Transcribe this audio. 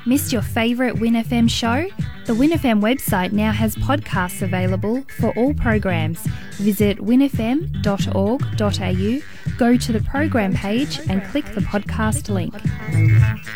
Missed your favourite Win FM show? The Win FM website now has podcasts available for all programs. Visit winfm.org.au, go to the program page and click the podcast link.